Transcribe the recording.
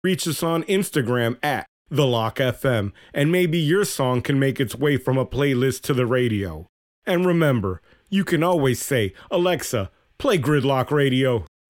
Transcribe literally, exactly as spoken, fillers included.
Reach us on Instagram at The Lock F M, and maybe your song can make its way from a playlist to the radio. And remember, you can always say, Alexa, play Gridlock Radio.